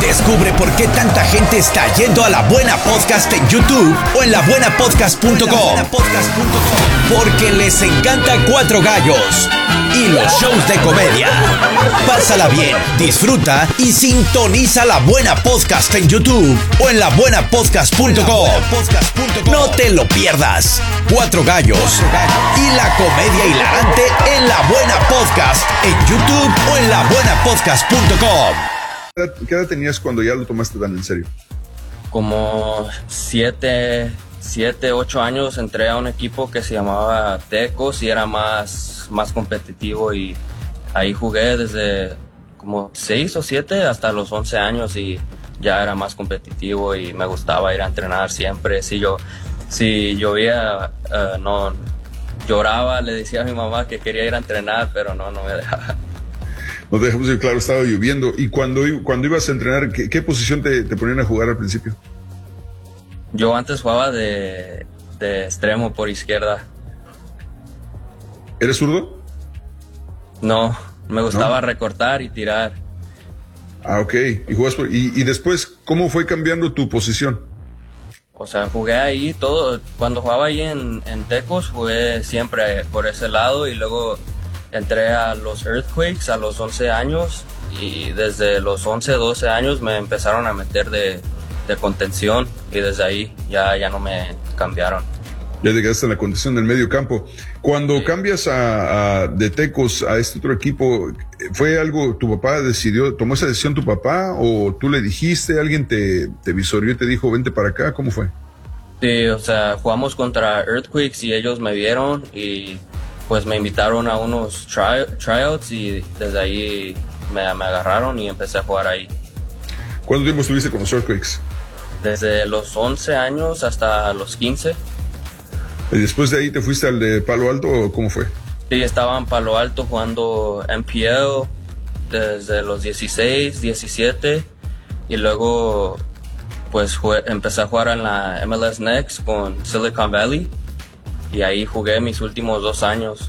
Descubre por qué tanta gente está yendo a La Buena Podcast en YouTube o en labuenapodcast.com. Porque les encanta Cuatro Gallos y los shows de comedia. Pásala bien, disfruta y sintoniza La Buena Podcast en YouTube o en labuenapodcast.com. No te lo pierdas. Cuatro Gallos y la comedia hilarante en La Buena Podcast en YouTube o en labuenapodcast.com. ¿Qué edad tenías cuando ya lo tomaste tan en serio? Como 7, 8 años entré a un equipo que se llamaba Tecos y era más competitivo, y ahí jugué desde como 6 o 7 hasta los 11 años y ya era más competitivo y me gustaba ir a entrenar siempre. Si llovía, no lloraba, le decía a mi mamá que quería ir a entrenar, pero no me dejaba. Nos dejamos claro, estaba lloviendo. Y cuando ibas a entrenar, ¿qué posición te ponían a jugar al principio? Yo antes jugaba de extremo por izquierda. ¿Eres zurdo? No, me gustaba recortar y tirar. Ah, ok. Y después, ¿cómo fue cambiando tu posición? O sea, jugué ahí todo. Cuando jugaba ahí en Tecos, jugué siempre por ese lado, y luego entré a los Earthquakes a los 11 años, y desde los 11, 12 años me empezaron a meter de contención, y desde ahí ya no me cambiaron. Ya llegaste a la contención del medio campo. Cuando cambias de Tecos a este otro equipo, ¿fue algo, tu papá tomó esa decisión tu papá, o tú le dijiste, alguien te visorió y te dijo, vente para acá? ¿Cómo fue? Sí, o sea, jugamos contra Earthquakes y ellos me vieron y pues me invitaron a unos tryouts, y desde ahí me agarraron y empecé a jugar ahí. ¿Cuánto tiempo estuviste con los Earthquakes? Desde los 11 años hasta los 15. ¿Y después de ahí te fuiste al de Palo Alto, o cómo fue? Sí, estaba en Palo Alto jugando NPL desde los 16, 17, y luego pues empecé a jugar en la MLS Next con Silicon Valley, y ahí jugué mis últimos 2 años.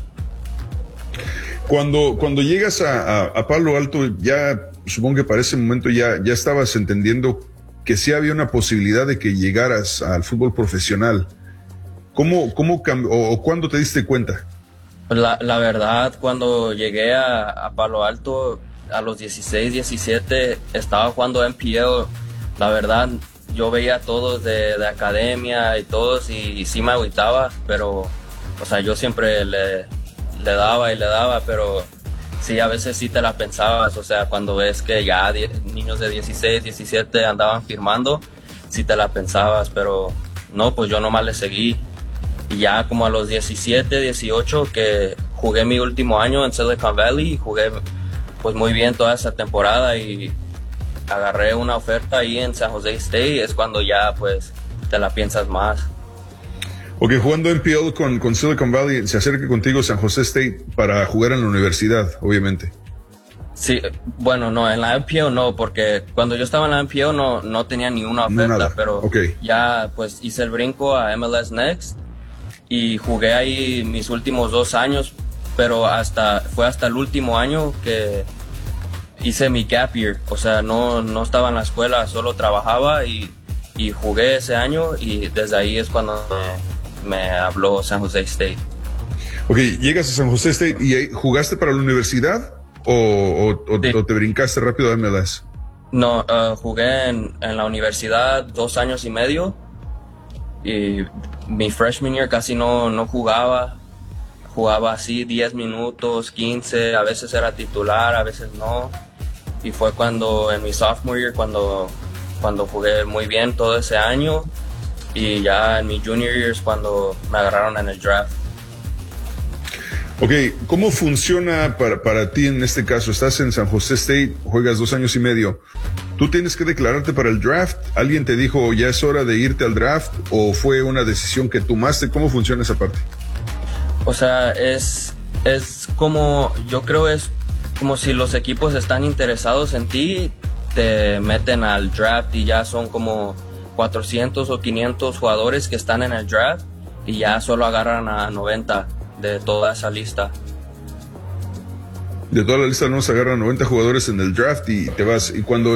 Cuando llegas a Palo Alto, ya supongo que para ese momento ya estabas entendiendo que sí había una posibilidad de que llegaras al fútbol profesional. ¿Cómo cambió, o cuándo te diste cuenta? La verdad, cuando llegué a Palo Alto a los 16, 17, estaba jugando NPL. La verdad, yo veía a todos de academia y todos, y sí me agüitaba, pero, o sea, yo siempre le daba, pero sí, a veces sí te la pensabas. O sea, cuando ves que ya niños de 16, 17 andaban firmando, sí te la pensabas, pero no, pues yo nomás le seguí. Y ya como a los 17, 18, que jugué mi último año en Silicon Valley, y jugué pues muy bien toda esa temporada, y agarré una oferta ahí en San Jose State, es cuando ya pues te la piensas más. Ok, jugando NPL con Silicon Valley, se acerca contigo San Jose State para jugar en la universidad, obviamente. Sí, bueno, no, en la NPL no, porque cuando yo estaba en la NPL no tenía ni una oferta, pero ya pues hice el brinco a MLS Next y jugué ahí mis últimos 2 años, pero fue hasta el último año que hice mi gap year. O sea, no estaba en la escuela, solo trabajaba y jugué ese año, y desde ahí es cuando me habló San Jose State. Ok, llegas a San Jose State y ¿jugaste para la universidad o te brincaste rápido a MLS? No, jugué en la universidad 2 años y medio, y mi freshman year casi no jugaba así 10 minutos, 15, a veces era titular, a veces no, y fue cuando en mi sophomore year cuando jugué muy bien todo ese año, y ya en mi junior years cuando me agarraron en el draft. Ok, ¿cómo funciona para ti en este caso? Estás en San Jose State, juegas 2 años y medio. ¿Tú tienes que declararte para el draft? ¿Alguien te dijo ya es hora de irte al draft, o fue una decisión que tomaste? ¿Cómo funciona esa parte? O sea, es como, yo creo es como si los equipos están interesados en ti, te meten al draft, y ya son como 400 o 500 jugadores que están en el draft, y ya solo agarran a 90 de toda esa lista. De toda la lista nos agarran 90 jugadores en el draft y te vas. Y cuando